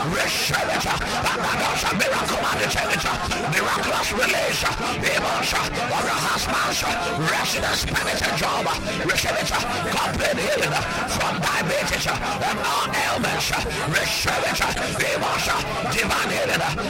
receive it. Miracle miraculous release. Emotion of your husband's resident spirit and job. Receive it. Complete healing from diabetes and all ailments. Receive it. Emotion divine healing